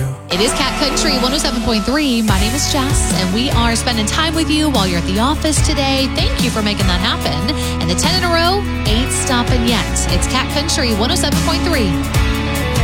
It is Cat Country 107.3. My name is Jess, and we are spending time with you while you're at the office today. Thank you for making that happen. And the 10 in a row ain't stopping yet. It's Cat Country 107.3.